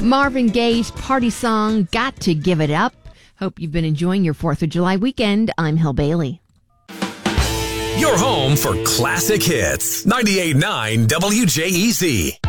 Marvin Gaye's party song, Got to Give It Up. Hope you've been enjoying your 4th of July weekend. I'm Hill Bailey. Your home for classic hits. 98.9 WJEZ.